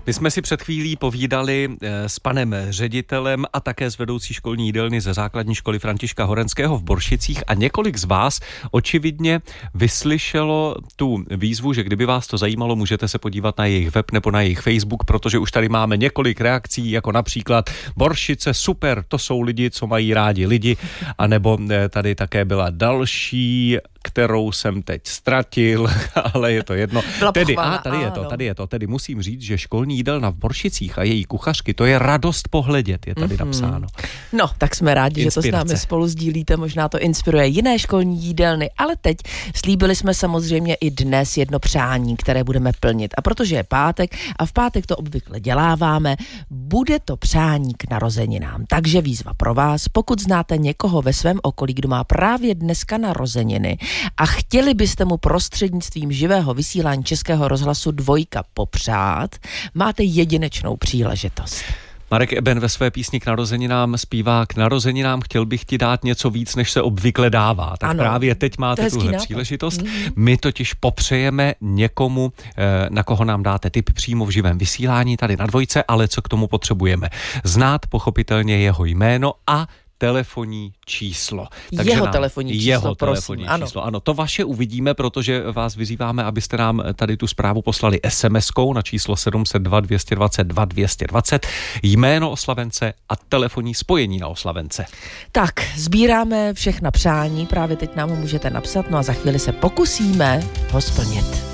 My jsme si před chvílí povídali s panem ředitelem a také s vedoucí školní jídelny ze základní školy Františka Horenského v Boršicích a několik z vás očividně vyslyšelo tu výzvu, že kdyby vás to zajímalo, můžete se podívat na jejich web nebo na jejich Facebook, protože už tady máme několik reakcí, jako například Boršice, super, to jsou lidi, co mají rádi lidi, anebo tady také byla další, kterou jsem teď ztratil, ale je to jedno. Tady je to. Tedy musím říct, že školní jídelna v Boršicích a její kuchařky, to je radost pohledět, je tady napsáno. No, tak jsme rádi, Inspirace. Že to s námi spolu sdílíte, možná to inspiruje jiné školní jídelny, ale teď slíbili jsme samozřejmě i dnes jedno přání, které budeme plnit. A protože je pátek a v pátek to obvykle děláváme, bude to přání k narozeninám. Takže výzva pro vás, pokud znáte někoho ve svém okolí, kdo má právě dneska narozeniny a chtěli byste mu prostřednictvím živého vysílání Českého rozhlasu 2 popřát, máte jedinečnou příležitost. Marek Eben ve své písni k narozeninám zpívá: k narozeninám chtěl bych ti dát něco víc, než se obvykle dává. Tak ano, právě teď máte tuhle příležitost. My totiž popřejeme někomu, na koho nám dáte tip přímo v živém vysílání tady na 2, ale co k tomu potřebujeme? Znát pochopitelně jeho jméno a telefonní číslo. Takže jeho telefonní číslo. Ano, to vaše uvidíme, protože vás vyzýváme, abyste nám tady tu zprávu poslali SMS-kou na číslo 702 222 220, jméno oslavence a telefonní spojení na oslavence. Tak, sbíráme všechna přání, právě teď nám ho můžete napsat, no a za chvíli se pokusíme ho splnit.